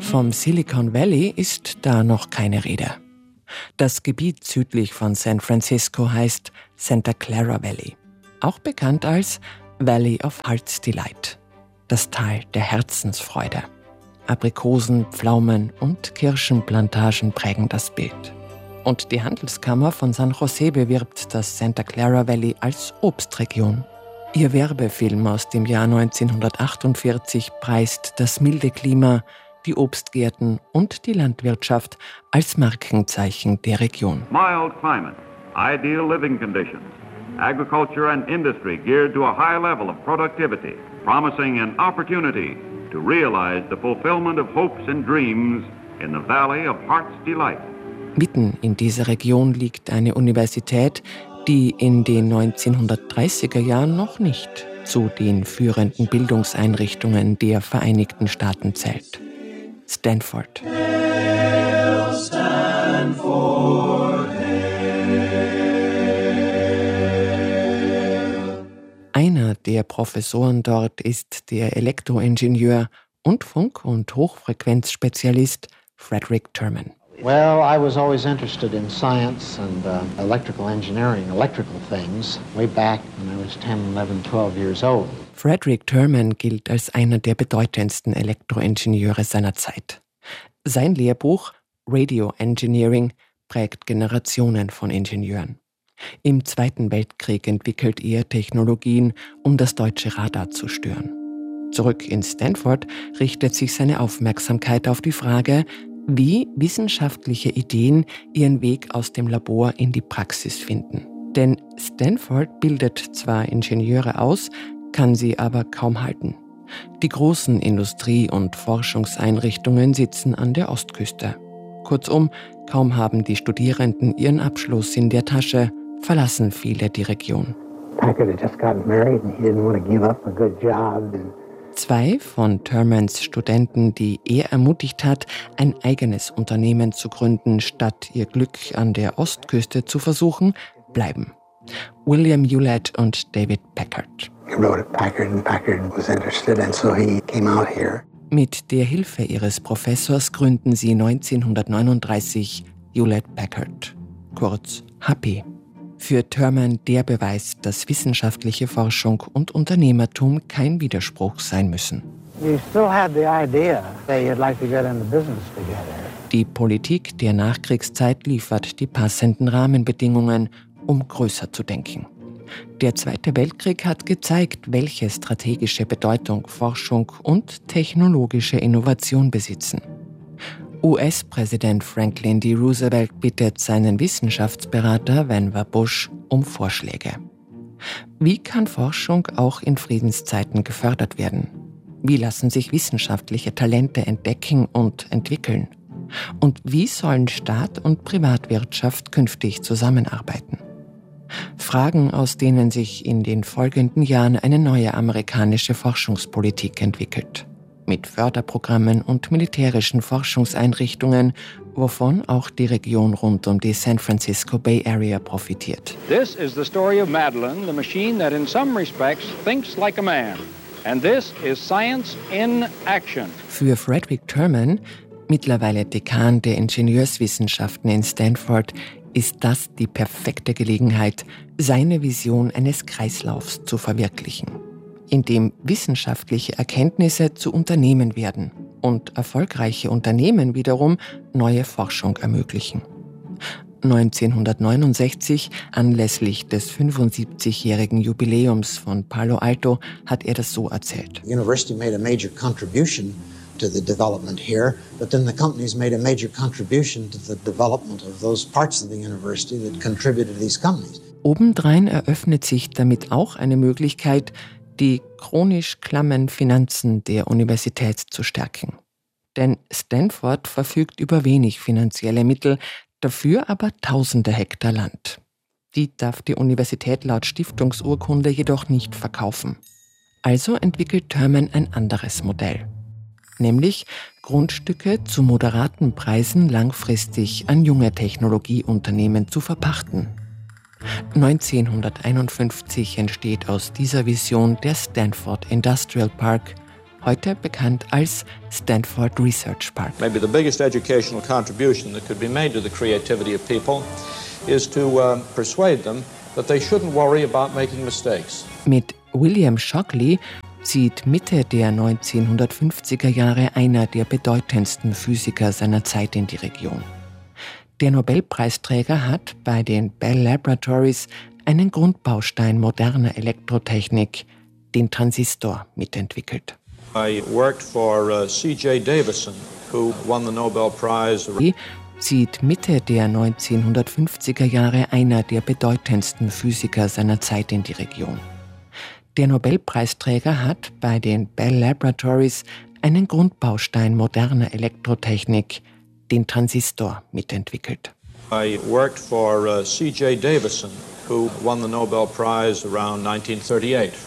Vom Silicon Valley ist da noch keine Rede. Das Gebiet südlich von San Francisco heißt Santa Clara Valley, auch bekannt als Valley of Heart's Delight, das Tal der Herzensfreude. Aprikosen, Pflaumen und Kirschenplantagen prägen das Bild. Und die Handelskammer von San Jose bewirbt das Santa Clara Valley als Obstregion. Ihr Werbefilm aus dem Jahr 1948 preist das milde Klima, die Obstgärten und die Landwirtschaft als Markenzeichen der Region. Mild climate, ideal living conditions, agriculture and industry geared to a high level of productivity, promising an opportunity to realize the fulfillment of hopes and dreams in the Valley of Heart's Delight. Mitten in dieser Region liegt eine Universität, die in den 1930er Jahren noch nicht zu den führenden Bildungseinrichtungen der Vereinigten Staaten zählt. Stanford. Hail, Stanford, hail. Einer der Professoren dort ist der Elektroingenieur und Funk- und Hochfrequenzspezialist Frederick Terman. Well, I was always interested in science and electrical engineering, electrical things, way back when I was 10, 11, 12 years old. Frederick Terman gilt als einer der bedeutendsten Elektroingenieure seiner Zeit. Sein Lehrbuch Radio Engineering prägt Generationen von Ingenieuren. Im Zweiten Weltkrieg entwickelt er Technologien, um das deutsche Radar zu stören. Zurück in Stanford richtet sich seine Aufmerksamkeit auf die Frage, wie wissenschaftliche Ideen ihren Weg aus dem Labor in die Praxis finden. Denn Stanford bildet zwar Ingenieure aus, kann sie aber kaum halten. Die großen Industrie- und Forschungseinrichtungen sitzen an der Ostküste. Kurzum, kaum haben die Studierenden ihren Abschluss in der Tasche, verlassen viele die Region. Packard had just gotten married and he didn't want to give up a good job. Zwei von Termans Studenten, die er ermutigt hat, ein eigenes Unternehmen zu gründen, statt ihr Glück an der Ostküste zu versuchen, bleiben. William Hewlett und David Packard. He wrote at Packard and Packard was interested and so he came out here. Mit der Hilfe ihres Professors gründen sie 1939 Hewlett Packard, kurz HP. Für Terman der Beweis, dass wissenschaftliche Forschung und Unternehmertum kein Widerspruch sein müssen. Die Politik der Nachkriegszeit liefert die passenden Rahmenbedingungen, um größer zu denken. Der Zweite Weltkrieg hat gezeigt, welche strategische Bedeutung Forschung und technologische Innovation besitzen. US-Präsident Franklin D. Roosevelt bittet seinen Wissenschaftsberater Vannevar Bush um Vorschläge. Wie kann Forschung auch in Friedenszeiten gefördert werden? Wie lassen sich wissenschaftliche Talente entdecken und entwickeln? Und wie sollen Staat und Privatwirtschaft künftig zusammenarbeiten? Fragen, aus denen sich in den folgenden Jahren eine neue amerikanische Forschungspolitik entwickelt. Mit Förderprogrammen und militärischen Forschungseinrichtungen, wovon auch die Region rund um die San Francisco Bay Area profitiert. This is the story of Madeline, the machine that in some respects thinks like a man. And this is science in action. Für Frederick Terman, mittlerweile Dekan der Ingenieurswissenschaften in Stanford, ist das die perfekte Gelegenheit, seine Vision eines Kreislaufs zu verwirklichen, in dem wissenschaftliche Erkenntnisse zu Unternehmen werden und erfolgreiche Unternehmen wiederum neue Forschung ermöglichen. 1969, anlässlich des 75-jährigen Jubiläums von Palo Alto, hat er das so erzählt. The university made a major contribution to the development here, but then the companies made a major contribution to the development of those parts of the university that contributed to these companies. Obendrein eröffnet sich damit auch eine Möglichkeit, die chronisch klammen Finanzen der Universität zu stärken. Denn Stanford verfügt über wenig finanzielle Mittel, dafür aber tausende Hektar Land. Die darf die Universität laut Stiftungsurkunde jedoch nicht verkaufen. Also entwickelt Terman ein anderes Modell, nämlich Grundstücke zu moderaten Preisen langfristig an junge Technologieunternehmen zu verpachten. 1951 entsteht aus dieser Vision der Stanford Industrial Park, heute bekannt als Stanford Research Park. Maybe the biggest educational contribution that could be made to the creativity of people is to persuade them that they shouldn't worry about making mistakes. Mit William Shockley zieht Mitte der 1950er Jahre einer der bedeutendsten Physiker seiner Zeit in die Region. Der Nobelpreisträger hat bei den Bell Laboratories einen Grundbaustein moderner Elektrotechnik, den Transistor, mitentwickelt. I worked for C.J. Davison, who won the Nobel Prize. Sieht Mitte der 1950er Jahre einer der bedeutendsten Physiker seiner Zeit in die Region. Der Nobelpreisträger hat bei den Bell Laboratories einen Grundbaustein moderner Elektrotechnik, den Transistor, mitentwickelt. I worked for C.J. Davison, who won the Nobel Prize around 1938.